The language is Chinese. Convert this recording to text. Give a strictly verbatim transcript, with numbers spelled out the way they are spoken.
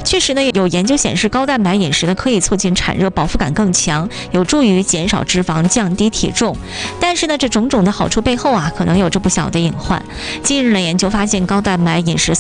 确实呢，有研究显示，高蛋白饮食呢可以促进产热，饱腹感更强，有助于减少脂肪，降低体重。但是呢，这种种的好处背后啊，可能有着不小的隐患。近日呢，研究发现，高蛋白饮食